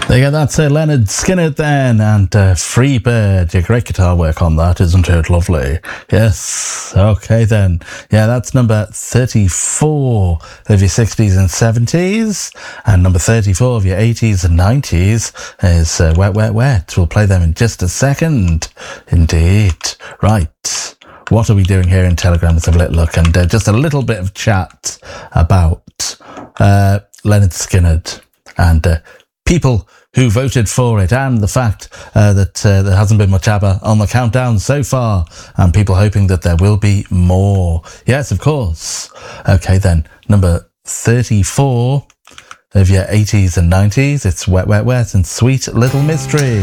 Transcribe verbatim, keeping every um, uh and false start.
There you go, that's uh, Leonard Skinner then, and uh, Freebird. Yeah, great guitar work on that, isn't it? Lovely. Yes. Okay then. Yeah, that's number thirty-four of your sixties and seventies, and number thirty-four of your eighties and nineties is uh, Wet, Wet, Wet. We'll play them in just a second. Indeed. Right. What are we doing here in Telegram? Let's have a little look, and uh, just a little bit of chat about uh, Leonard Skinner and uh, people who voted for it, and the fact uh, that uh, there hasn't been much ABBA on the countdown so far, and people hoping that there will be more. Yes, of course. Okay then, number thirty-four of your eighties and nineties, it's Wet, Wet, Wet and Sweet Little Mystery.